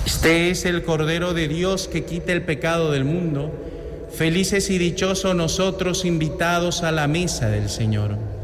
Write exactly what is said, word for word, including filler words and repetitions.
Este es el Cordero de Dios que quita el pecado del mundo. Felices y dichosos nosotros invitados a la mesa del Señor.